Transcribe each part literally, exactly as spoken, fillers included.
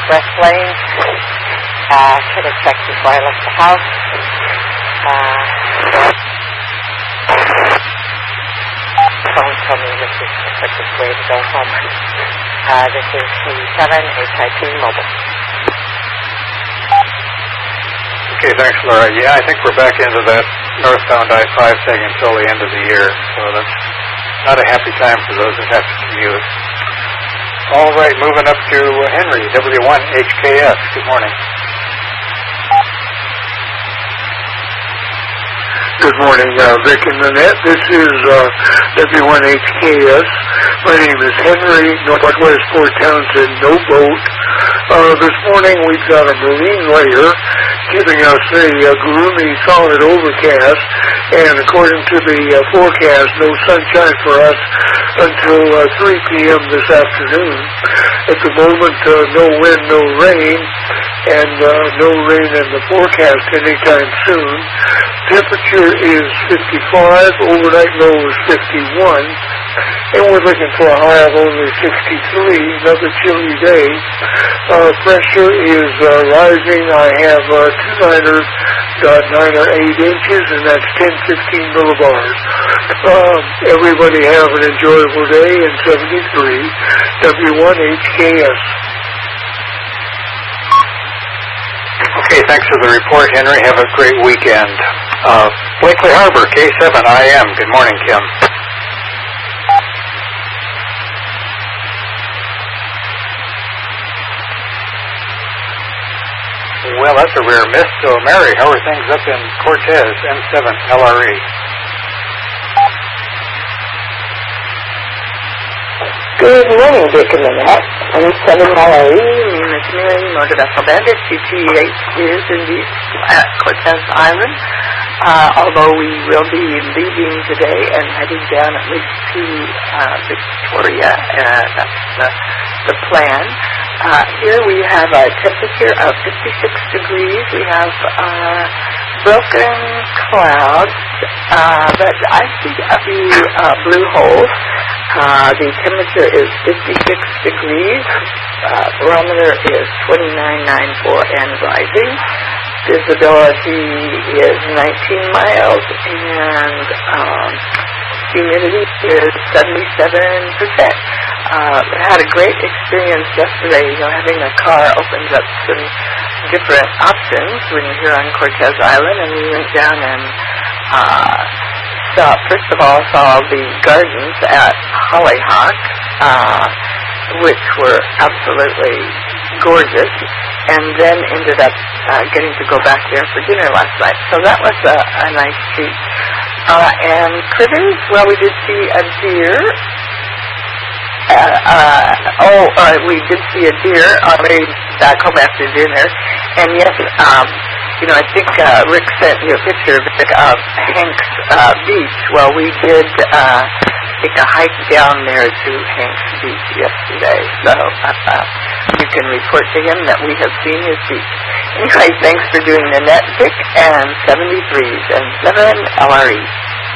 express lanes. Uh, should have checked before I left the house. Uh, phone told me this is the quickest way to go home. Uh, this is C seven H I P Mobile. Okay, thanks, Laura. Yeah, I think we're back into that northbound I five thing until the end of the year, so that's not a happy time for those that have to commute. All right, moving up to Henry, W one H K S. Good morning. Good morning, uh, Vic and Nanette. This is uh, W one H K S. My name is Henry, Northwest Port Townsend, no boat. Uh, this morning we've got a marine layer giving us a uh, gloomy, solid overcast, and according to the uh, forecast, no sunshine for us until uh, three p.m. this afternoon. At the moment, uh, no wind, no rain, and uh, no rain in the forecast anytime soon. Temperature is fifty-five, overnight low is fifty-one, and we're looking for a high of only sixty-three, another chilly day. Uh, pressure is uh, rising. I have uh, two liners, got nine or eight inches, and that's ten, fifteen millibars. Um, everybody have an enjoyable day in seventy-three, W one H K S. Okay, thanks for the report, Henry. Have a great weekend. Uh, Blakely Harbor, K seven I M. Good morning, Kim. Well, that's a rare miss. So, Mary, how are things up in Cortez, M seven L R E? Good morning, Dick and Nanette. M seven L R E, name is Mary, Motor Vessel Bandit, C T H is indeed at Cortez Island. Uh, although we will be leaving today and heading down at least to uh, Victoria, uh, that's the, the plan. Uh, here we have a temperature of fifty-six degrees. We have uh, broken clouds, uh, but I see a few uh, blue holes. Uh, the temperature is fifty-six degrees. Uh, barometer is twenty-nine ninety-four and rising. Visibility is nineteen miles, and um, humidity is seventy-seven percent. Uh, had a great experience yesterday. You know, having a car opens up some different options when you're here on Cortez Island, and we went down and uh, saw, first of all, saw the gardens at Hollyhock, uh, which were absolutely gorgeous, and then ended up uh, getting to go back there for dinner last night. So that was a, a nice treat. Uh, and critters, well, we did see a deer. Uh, uh, oh, uh, we did see a deer on the way back home after dinner. And yes, um, you know, I think uh, Rick sent you a picture of Hanks uh, Beach. Well, we did uh, take a hike down there to Hanks Beach yesterday. So uh, you can report to him that we have seen his beach. Anyway, thanks for doing the net pick and seventy-threes and seven L R E.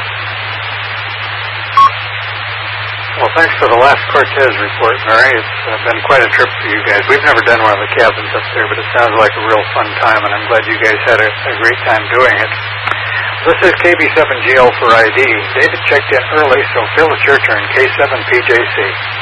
Well, thanks for the last Cortez report, Mary. It's uh, been quite a trip for you guys. We've never done one of the cabins up there, but it sounds like a real fun time, and I'm glad you guys had a, a great time doing it. This is K B seven G L for I D. David checked in early, so Phil, it's your turn. K seven P J C.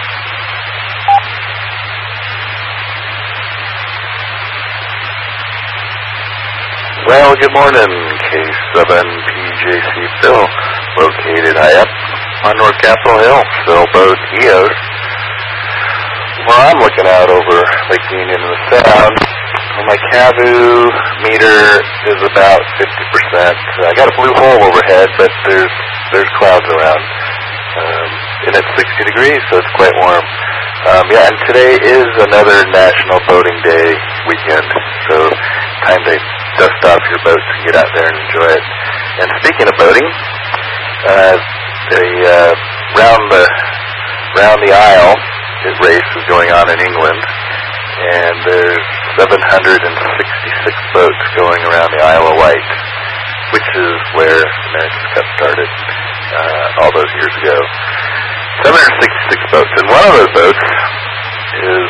Well, good morning, K seven P J C Phil, located high up on North Capitol Hill, Phil Boat E O S. Well, I'm looking out over Lake Union and the Sound. Well, my C A V U meter is about fifty percent. I got a blue hole overhead, but there's there's clouds around. Um, and it's sixty degrees, so it's quite warm. Um, yeah, and today is another National Boating Day weekend, so time to dust off your boats and get out there and enjoy it. And speaking of boating, uh, the uh, round the round the Isle race is going on in England, and there's seven hundred sixty-six boats going around the Isle of Wight, which is where America's Cup started uh, all those years ago. seven hundred sixty-six boats, and one of those boats is